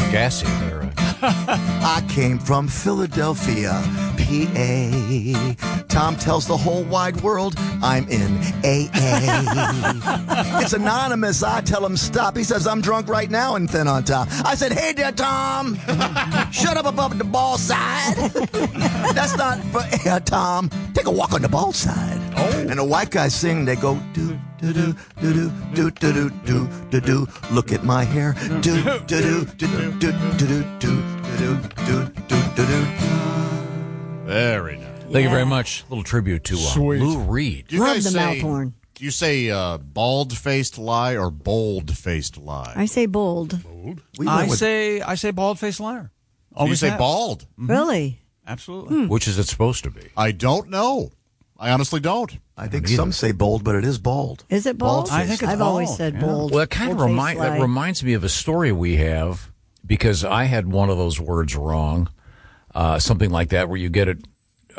gassy there. I came from Philadelphia, PA. Tom tells the whole wide world I'm in AA. It's anonymous. I tell him stop. He says I'm drunk right now and thin on top. I said, hey there, Tom. Shut up above the ball side. That's not for air, Tom. Take a walk on the ball side. Oh. And the white guys sing. They go do do do do do do do do do. Look at my hair. Do do do do do do do do. Very nice. Thank you very much. A little tribute to Lou Reed. You Love guys the say, mouth horn. do you say bald-faced lie or bold-faced lie? I say bold. I say bald-faced liar. You Always say have. bald. Really? Absolutely. Which is it supposed to be? I don't know. I honestly don't. I think some say bold, but it is bald. Is it bold? I think it's I've always bold, said yeah. bold. Well, it kind of Bold-faced lie. reminds me of a story we have, because I had one of those words wrong, something like that, where you get it.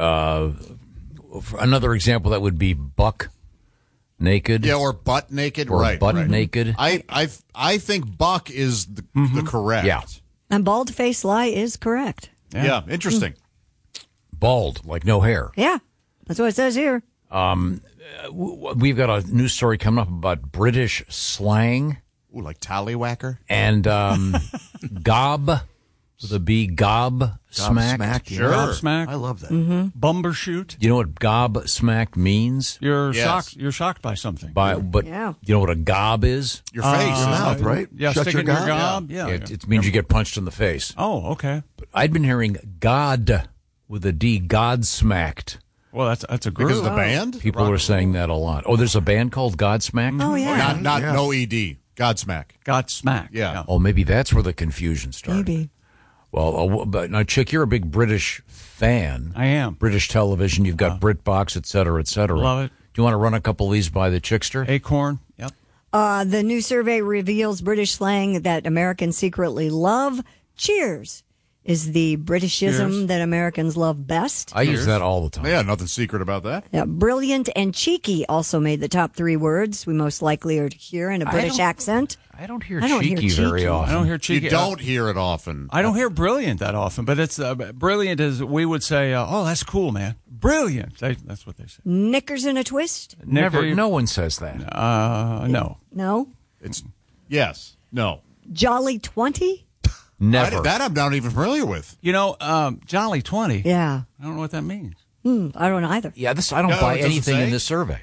Another example that would be buck naked. Yeah, or butt naked. Or right. butt right. naked. I think buck is the correct. Yeah. And bald-faced lie is correct. Yeah. Interesting. Bald, like no hair. Yeah, that's what it says here. We've got a news story coming up about British slang Ooh, like tallywhacker. and gob, with a B, gob smack. Sure. Gobsmack. I love that. Bumbershoot. You know what gob smack means? You're Yes. shocked. You're shocked by something. But Yeah. you know what a gob is? Your face. Your mouth, right? Yeah, Shut stick your it in your gob. gob. Yeah. It means you get punched in the face. Oh, okay. But I'd been hearing God with a D, Godsmacked. Well, that's a group. Because of the band? People are saying that a lot. Oh, there's a band called Godsmacked? Oh, yeah. Not no ED. Godsmack. Got smacked. Yeah. Oh, maybe that's where the confusion started. Maybe. Well, but now, Chick, you're a big British fan. I am. British television. You've got BritBox, et cetera, et cetera. Love it. Do you want to run a couple of these by the Chickster? Acorn. Yep. The new survey reveals British slang that Americans secretly love. Cheers is the Britishism Cheers. that Americans love best. I use that all the time. Yeah, nothing secret about that. Yeah, brilliant and cheeky also made the top 3 words we most likely are to hear in a British accent. I don't hear I don't hear cheeky very cheeky. often. I don't hear cheeky. You don't hear it often. I don't hear brilliant that often, but it's brilliant as we would say. Oh, that's cool, man. Brilliant. That's what they say. Knickers in a twist? Never. Nicker- No one says that. No. No. It's yes, no. Jolly 20? Never. That I'm not even familiar with. You know, Jolly 20. Yeah. I don't know what that means. I don't know either. Yeah, I don't No, buy it doesn't anything say. in this survey.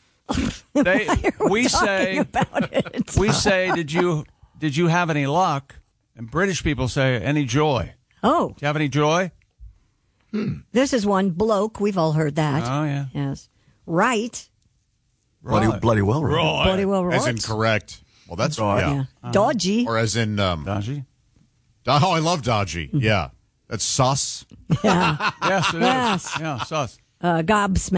We say, About it. we say, did you have any luck? And British people say, any joy. Oh, Do you have any joy? this is one. Bloke. We've all heard that. Oh, yeah. Yes. Right. Right. Bloody well, right? Bloody well As right. in correct. Well, that's Right. yeah. Yeah. Dodgy. Or as in Dodgy? oh, I love dodgy. Yeah, that's sus. Yeah. Yes, it is. Yes. Yeah, sus. Gobsmacked.